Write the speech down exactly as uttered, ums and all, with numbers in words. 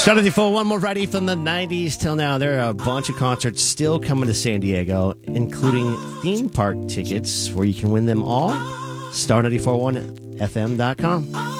Star ninety-four, one more Friday from the nineties till now. There are a bunch of concerts still coming to San Diego, including theme park tickets where you can win them all. star nine four one F M dot com.